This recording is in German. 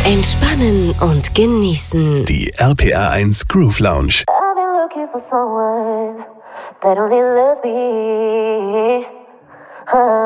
Entspannen und genießen. Die RPR1 Groove Lounge. I've been looking for someone that only loves me.